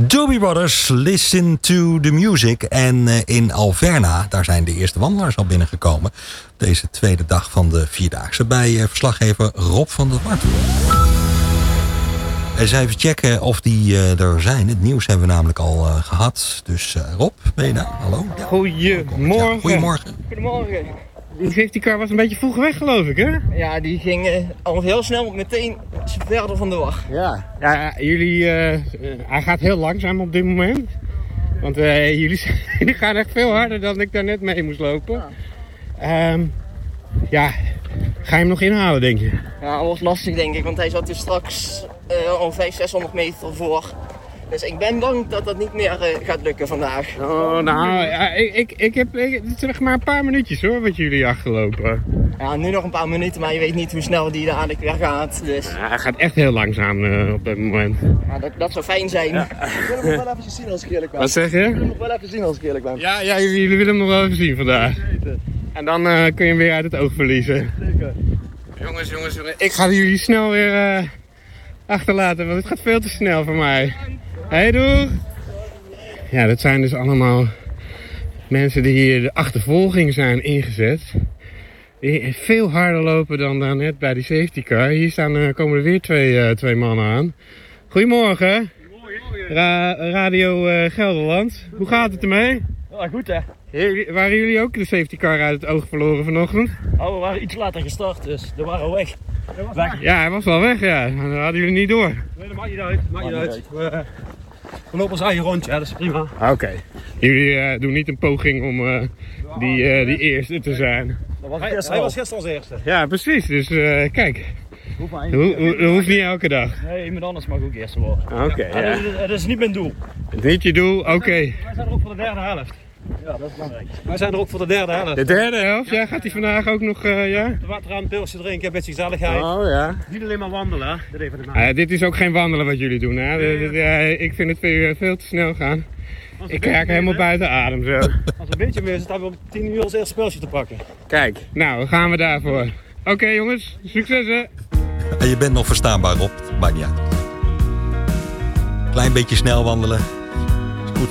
Doobie Brothers, Listen to the Music. En in Alverna, daar zijn de eerste wandelaars al binnengekomen. Deze tweede dag van de Vierdaagse bij verslaggever Rob van der Wart. Eens even checken of die er zijn. Het nieuws hebben we namelijk al gehad. Dus Rob, ben je daar? Hallo? Ja. Goedemorgen. Ja, goedemorgen. Goedemorgen. Die safety car was een beetje vroeg weg, geloof ik, hè? Ja, die ging al heel snel meteen verder vandoor. Ja, jullie... hij gaat heel langzaam op dit moment. Want jullie gaan echt veel harder dan ik daar net mee moest lopen. Ja, ga je hem nog inhalen, denk je? Ja, dat wordt lastig, denk ik, want hij zat dus straks al 500-600 meter voor. Dus ik ben bang dat dat niet meer gaat lukken vandaag. Oh, nou, ja, ik heb het is maar een paar minuutjes hoor, wat jullie achterlopen. Ja, nu nog een paar minuten, maar je weet niet hoe snel die dadelijk weer gaat. Dus. Ja, hij gaat echt heel langzaam op dit moment. Ja, dat zou fijn zijn. Ja. Ik wil hem nog wel even zien als ik eerlijk ben. Wat zeg je? Ik wil hem nog wel even zien als ik eerlijk ben. Ja, jullie willen hem nog wel even zien vandaag. En dan kun je hem weer uit het oog verliezen. Zeker. Jongens, ik ga jullie snel weer achterlaten, want het gaat veel te snel voor mij. Hey, doeg! Ja, dat zijn dus allemaal mensen die hier de achtervolging zijn ingezet. Die veel harder lopen dan net bij die safety car. Hier komen er weer twee mannen aan. Goedemorgen. Radio Gelderland. Hoe gaat het ermee? Ja, goed hè. Waren jullie ook de safety car uit het oog verloren vanochtend? Oh, we waren iets later gestart, dus we waren weg. Ja, hij was wel weg, ja. Dat hadden jullie niet door. Nee, dat maakt niet uit. Maakt niet uit. We lopen ons eigen rondje, hè, dat is prima. Oké. Jullie doen niet een poging om die eerste te zijn. Hij was gisteren als eerste. Ja, precies. Dus kijk. Dat hoeft niet elke dag. Nee, iemand anders mag ook eerste worden. Oké, ja. Dat is niet mijn doel. Niet je doel, oké. Wij zijn er ook voor de derde helft. Ja, dat is belangrijk. Wij zijn er ook voor de derde helft. De derde helft? Ja, gaat hij vandaag ook nog, ja? De water aan, pilsje drinken, een beetje gezelligheid. Oh ja. Niet alleen maar wandelen, hè. Dat even de naam. Dit is ook geen wandelen wat jullie doen, hè? Ik vind het veel te snel gaan. Ik raak helemaal buiten adem zo. Als het een beetje meer is, dan hebben we om 10 uur ons eerste pilsje te pakken. Kijk, nou gaan we daarvoor. Oké, jongens, succes hè! En je bent nog verstaanbaar, Rob. Maakt niet uit. Klein beetje snel wandelen.